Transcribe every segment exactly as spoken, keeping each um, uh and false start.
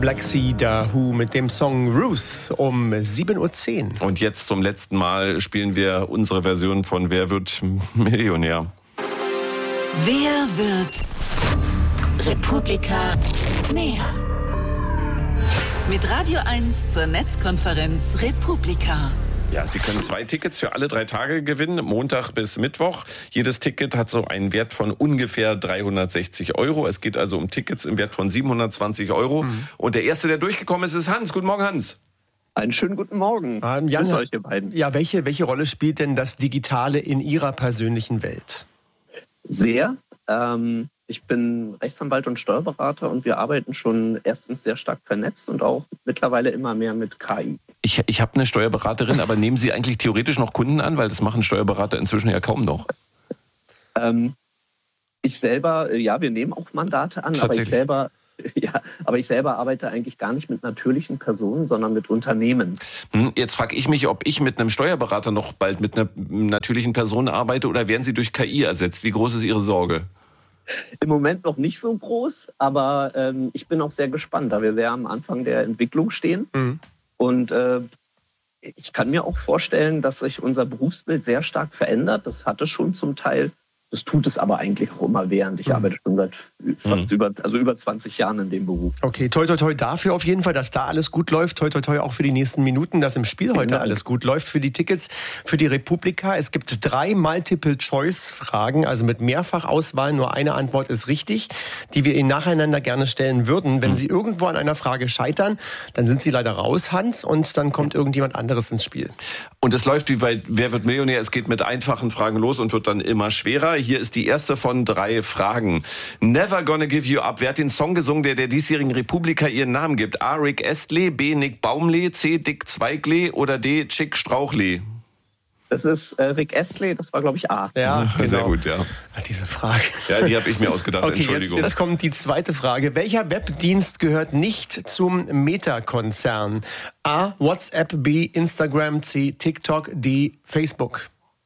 Black Sea, The Who mit dem Song Ruth um sieben Uhr zehn. Und jetzt zum letzten Mal spielen wir unsere Version von Wer wird Millionär? Wer wird Republika näher? Mit Radio eins zur Netzkonferenz Republika. Ja, Sie können zwei Tickets für alle drei Tage gewinnen, Montag bis Mittwoch. Jedes Ticket hat so einen Wert von ungefähr dreihundertsechzig Euro. Es geht also um Tickets im Wert von siebenhundertzwanzig Euro. Mhm. Und der Erste, der durchgekommen ist, ist Hans. Guten Morgen, Hans. Einen schönen guten Morgen. Ähm, Jan, Grüß euch, ihr beiden. Ja, welche, welche Rolle spielt denn das Digitale in Ihrer persönlichen Welt? Sehr. Ähm, ich bin Rechtsanwalt und Steuerberater und wir arbeiten schon erstens sehr stark vernetzt und auch mittlerweile immer mehr mit K I. Ich, ich habe eine Steuerberaterin, aber nehmen Sie eigentlich theoretisch noch Kunden an? Weil das machen Steuerberater inzwischen ja kaum noch. Ähm, ich selber, ja, wir nehmen auch Mandate an, aber ich selber... Ja, aber ich selber arbeite eigentlich gar nicht mit natürlichen Personen, sondern mit Unternehmen. Jetzt frage ich mich, ob ich mit einem Steuerberater noch bald mit einer natürlichen Person arbeite oder werden Sie durch K I ersetzt? Wie groß ist Ihre Sorge? Im Moment noch nicht so groß, aber ähm, ich bin auch sehr gespannt, da wir sehr am Anfang der Entwicklung stehen. Mhm. Und äh, ich kann mir auch vorstellen, dass sich unser Berufsbild sehr stark verändert. Das hat es schon zum Teil. Das tut es aber eigentlich auch immer während. Ich mhm. arbeite schon seit fast mhm. über, also über zwanzig Jahren in dem Beruf. Okay, toi toi toi dafür auf jeden Fall, dass da alles gut läuft. Toi toi toi auch für die nächsten Minuten, dass im Spiel heute genau. alles gut läuft. Für die Tickets für die Republika. Es gibt drei Multiple-Choice-Fragen, also mit Mehrfachauswahl. Nur eine Antwort ist richtig, die wir Ihnen nacheinander gerne stellen würden. Wenn mhm. Sie irgendwo an einer Frage scheitern, dann sind Sie leider raus, Hans, und dann kommt irgendjemand anderes ins Spiel. Und es läuft wie bei Wer wird Millionär? Es geht mit einfachen Fragen los und wird dann immer schwerer. Hier ist die erste von drei Fragen. Never Gonna Give You Up. Wer hat den Song gesungen, der der diesjährigen Republika ihren Namen gibt? A. Rick Astley, B. Nick Baumle, C. Dick Zweigle oder D. Chick Strauchle? Das ist äh, Rick Astley, das war, glaube ich, A. Ja, genau. Sehr gut, ja. Ach, diese Frage. Ja, die habe ich mir ausgedacht, okay, Entschuldigung. Jetzt, jetzt kommt die zweite Frage. Welcher Webdienst gehört nicht zum Meta-Konzern? A. WhatsApp, B. Instagram, C. TikTok, D. Facebook.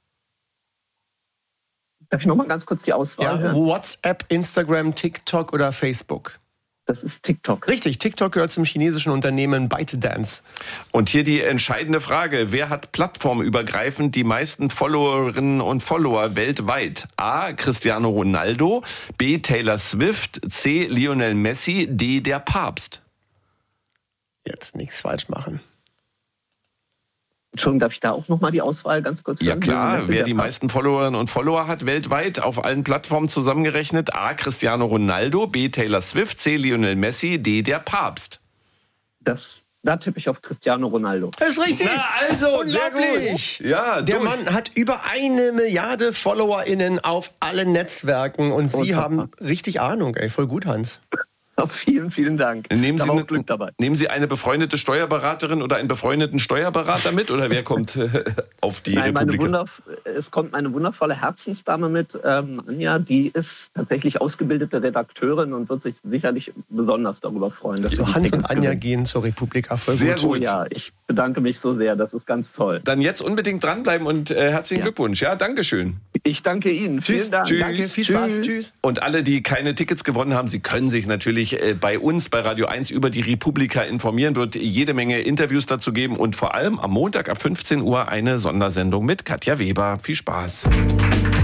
Darf ich noch mal ganz kurz die Auswahl ja, hören? WhatsApp, Instagram, TikTok oder Facebook? Das ist TikTok. Richtig, TikTok gehört zum chinesischen Unternehmen ByteDance. Und hier die entscheidende Frage. Wer hat plattformübergreifend die meisten Followerinnen und Follower weltweit? A. Cristiano Ronaldo, B. Taylor Swift, C. Lionel Messi, D. der Papst. Jetzt nichts falsch machen. Entschuldigung, darf ich da auch nochmal die Auswahl ganz kurz hören? Ja klar, wer die meisten Followerinnen und Follower hat weltweit auf allen Plattformen zusammengerechnet? A. Cristiano Ronaldo, B. Taylor Swift, C. Lionel Messi, D. der Papst. Das, da tippe ich auf Cristiano Ronaldo. Das ist richtig. Na also, unglaublich. Sehr gut. Ja, der durch. Mann hat über eine Milliarde FollowerInnen auf allen Netzwerken und Sie und haben richtig Ahnung. Ey, voll gut, Hans. Vielen, vielen Dank. Nehmen Sie, da war auch Glück dabei. Nehmen Sie eine befreundete Steuerberaterin oder einen befreundeten Steuerberater mit? Oder wer kommt äh, auf die Nein, Republika? Meine es kommt eine wundervolle Herzensdame mit, ähm, Anja, die ist tatsächlich ausgebildete Redakteurin und wird sich sicherlich besonders darüber freuen. Dass also Hans und Anja gehen zur Republika. Voll sehr gut. gut. Ja, ich bedanke mich so sehr. Das ist ganz toll. Dann jetzt unbedingt dranbleiben und äh, herzlichen ja. Glückwunsch. Ja, Dankeschön. Ich danke Ihnen. Tschüss. Vielen Dank. Tschüss. Danke, viel Spaß. Tschüss. Tschüss. Und alle, die keine Tickets gewonnen haben, sie können sich natürlich äh, bei uns, bei Radio eins über die Republika informieren. Wird jede Menge Interviews dazu geben und vor allem am Montag ab fünfzehn Uhr eine Sondersendung mit Katja Weber. Viel Spaß.